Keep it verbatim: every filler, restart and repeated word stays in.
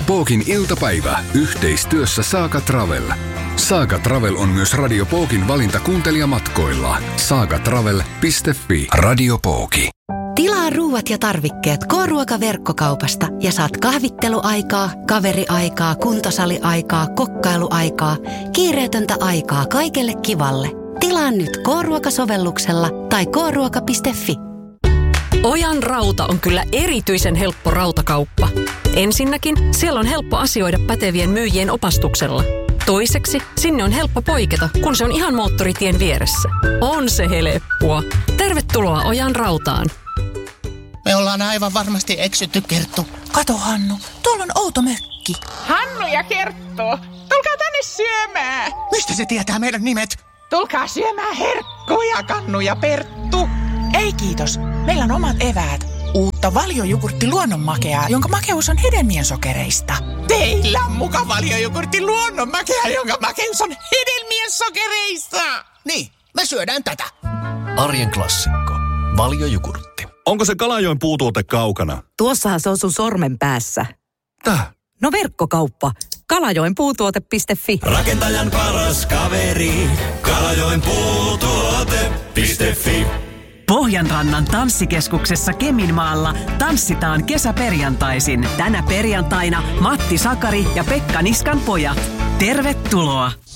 Radio Pookin iltapäivä yhteistyössä Saga Travel. Saga Travel on myös Radio Pookin valinta kuuntelijamatkoilla. sagatravel piste fi. Radio Pooki. Tilaa ruuat ja tarvikkeet K-ruokaverkkokaupasta ja saat kahvitteluaikaa, kaveriaikaa, kuntosaliaikaa, kokkailuaikaa, kiireetöntä aikaa kaikelle kivalle. Tilaa nyt K-ruokasovelluksella tai k ruoka piste fi. Ojan rauta on kyllä erityisen helppo rautakauppa. Ensinnäkin siellä on helppo asioida pätevien myyjien opastuksella. Toiseksi sinne on helppo poiketa, kun se on ihan moottoritien vieressä. On se helppoa. Tervetuloa Ojan rautaan. Me ollaan aivan varmasti eksytty, Kerttu. Kato, Hannu, tuolla on outo mökki. Hannu ja Kerttu, tulkaa tänne syömään. Mistä se tietää meidän nimet? Tulkaa syömään herkkuja, Kannu ja Perttu. Ei kiitos, meillä on omat eväät. Uutta Valio-jogurtti luonnonmakeaa, jonka makeus on hedelmien sokereista. Teillä on muka Valio-jogurtti luonnonmakea, jonka makeus on hedelmien sokereista. Niin, me syödään tätä. Arjen klassikko. Valio-jogurtti. Onko se Kalajoen puutuote kaukana? Tuossahan se on sun sormen päässä. Täh? No verkkokauppa. Kalajoen puutuote piste fi. Rakentajan paras kaveri. Kalajoen puutuote piste fi. Pohjanrannan tanssikeskuksessa Keminmaalla tanssitaan kesäperjantaisin. Tänä perjantaina Matti Sakari ja Pekka Niskan pojat. Tervetuloa!